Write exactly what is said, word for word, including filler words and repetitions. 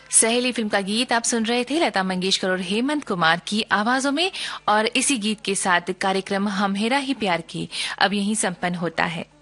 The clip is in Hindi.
सहेली फिल्म का गीत आप सुन रहे थे लता मंगेशकर और हेमंत कुमार की आवाजों में। और इसी गीत के साथ कार्यक्रम हम हेरा ही प्यार की अब यहीं संपन्न होता है।